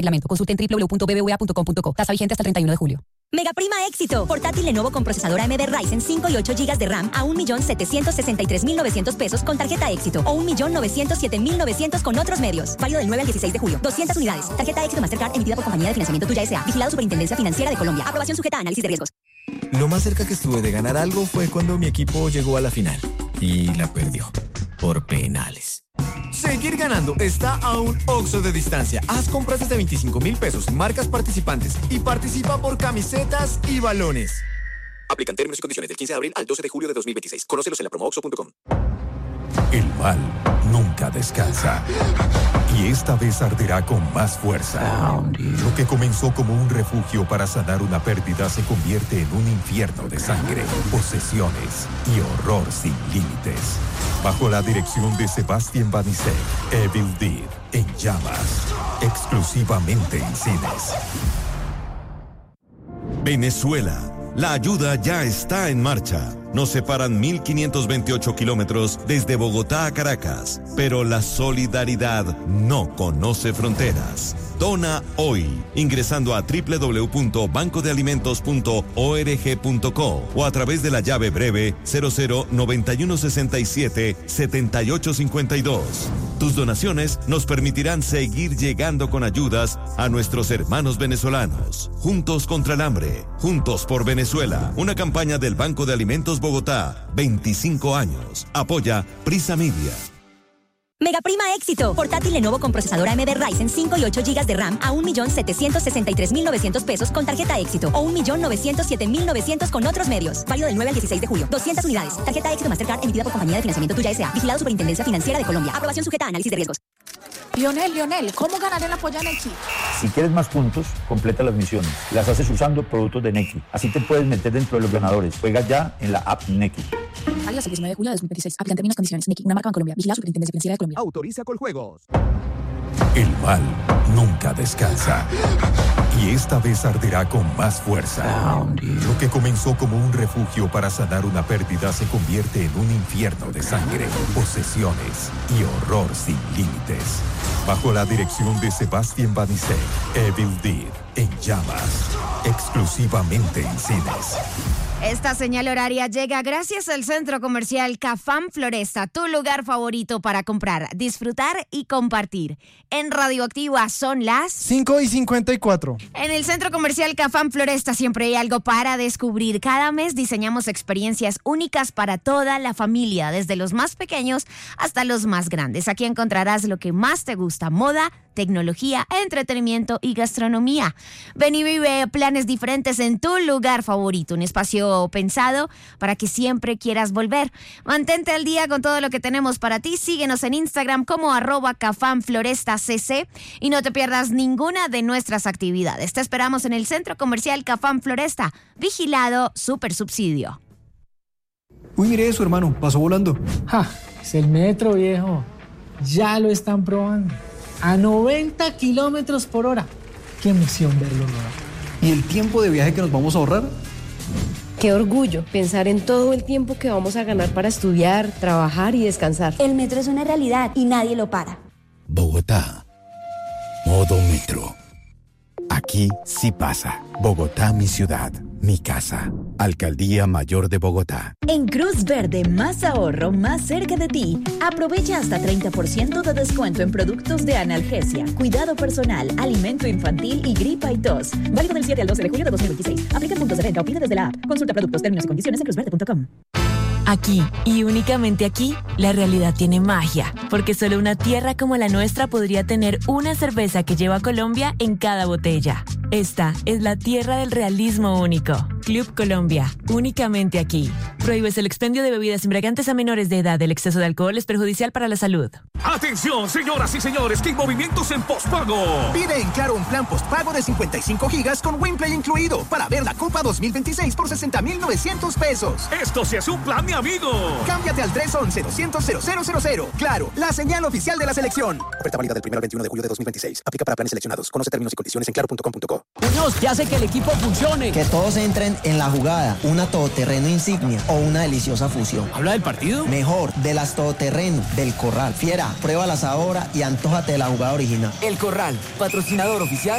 Reglamento. Consulte en www.bbva.com.co. Tasa vigente hasta el 31 de julio. Mega prima éxito. Portátil Lenovo con procesador AMD Ryzen 5 y 8 GB de RAM a 1.763.900 pesos con tarjeta éxito o 1.907.900 con otros medios. Válido del 9 al 16 de julio. 200 unidades. Tarjeta éxito Mastercard emitida por Compañía de Financiamiento Tuya S.A. Vigilado Superintendencia Financiera de Colombia. Aprobación sujeta a análisis de riesgos. Lo más cerca que estuve de ganar algo fue cuando mi equipo llegó a la final y la perdió por penales. Seguir ganando está a un Oxxo de distancia. Haz compras desde 25.000 pesos en marcas participantes y participa por camisetas y balones. Aplican términos y condiciones del 15 de abril al 12 de julio de 2026. Conócelos en la promooxxo.com. El mal nunca descansa. Y esta vez arderá con más fuerza. Lo que comenzó como un refugio para sanar una pérdida se convierte en un infierno de sangre, posesiones y horror sin límites. Bajo la dirección de Sebastián Banicet, Evil Dead en llamas. Exclusivamente en cines. Venezuela. La ayuda ya está en marcha. Nos separan 1.528 kilómetros desde Bogotá a Caracas, pero la solidaridad no conoce fronteras. Dona hoy, ingresando a www.bancodealimentos.org.co o a través de la llave breve 009167-7852. Tus donaciones nos permitirán seguir llegando con ayudas a nuestros hermanos venezolanos. Juntos contra el hambre, juntos por Venezuela. Una campaña del Banco de Alimentos Bogotá, 25 años. Apoya Prisa Media. Mega prima éxito. Portátil Lenovo con procesador AMD Ryzen 5 y 8 GB de RAM a 1.763.900 pesos con tarjeta éxito o 1.907.900 con otros medios. Válido del 9 al 16 de julio. 200 unidades. Tarjeta éxito Mastercard emitida por Compañía de Financiamiento Tuya S.A. Vigilado Superintendencia Financiera de Colombia. Aprobación sujeta a análisis de riesgos. Lionel, ¿cómo ganaré la polla Nequi? Si quieres más puntos, completa las misiones. Las haces usando productos de Nequi. Así te puedes meter dentro de los ganadores. Juega ya en la app Nequi. Válido el 19 de julio de 2026. Aplican términos y condiciones. Nequi, una marca en Colombia. Vigilado Superintendencia Financiera de Colombia. Autoriza Coljuegos. El mal nunca descansa. Y esta vez arderá con más fuerza. Lo que comenzó como un refugio para sanar una pérdida se convierte en un infierno de sangre, posesiones y horror sin límites. Bajo la dirección de Sebastián Banicet, Evil Dead en llamas. Exclusivamente en cines. Esta señal horaria llega gracias al Centro Comercial Cafam Floresta, tu lugar favorito para comprar, disfrutar y compartir. En Radioactiva son las 5:54. En el Centro Comercial Cafam Floresta siempre hay algo para descubrir. Cada mes diseñamos experiencias únicas para toda la familia, desde los más pequeños hasta los más grandes. Aquí encontrarás lo que más te gusta: moda, tecnología, entretenimiento y gastronomía. Ven y vive planes diferentes en tu lugar favorito, un espacio pensado para que siempre quieras volver. Mantente al día con todo lo que tenemos para ti. Síguenos en Instagram como @CafamFlorestaCC y no te pierdas ninguna de nuestras actividades. Te esperamos en el Centro Comercial Cafam Floresta. Vigilado Supersubsidio. Uy, mire eso, hermano, pasó volando. Es el metro, viejo. Ya lo están probando. A 90 kilómetros por hora. Qué emoción verlo rodar. ¿Y el tiempo de viaje que nos vamos a ahorrar? Qué orgullo pensar en todo el tiempo que vamos a ganar para estudiar, trabajar y descansar. El metro es una realidad y nadie lo para. Bogotá. Modo metro. Aquí sí pasa. Bogotá, mi ciudad, mi casa. Alcaldía Mayor de Bogotá. En Cruz Verde, más ahorro, más cerca de ti. Aprovecha hasta 30% de descuento en productos de analgesia, cuidado personal, alimento infantil y gripa y tos. Válido del 7 al 12 de julio de 2026. Aplica puntos de venta o pide desde la app. Consulta productos, términos y condiciones en cruzverde.com. Aquí, y únicamente aquí, la realidad tiene magia, porque solo una tierra como la nuestra podría tener una cerveza que lleva Colombia en cada botella. Esta es la tierra del realismo único. Club Colombia, únicamente aquí. Prohíbes el expendio de bebidas embriagantes a menores de edad. El exceso de alcohol es perjudicial para la salud. ¡Atención, señoras y señores! ¡Que hay movimientos en postpago! Pide en Claro un plan postpago de 55 gigas con WinPlay incluido para ver la Copa 2026 por 60.900 pesos. ¡Esto sí es un plan, mi amigo! Cámbiate al 311-200-0000. Claro, la señal oficial de la selección. Oferta válida del 1 al 21 de julio de 2026. Aplica para planes seleccionados. Conoce términos y condiciones en claro.com.co. Muñoz, ¿qué hace que el equipo funcione? Que todos entren En la jugada, una todoterreno Insignia o una deliciosa fusión. ¿Habla del partido? Mejor, de las todoterreno, del Corral. Fiera, pruébalas ahora y antójate de la jugada original. El Corral, patrocinador oficial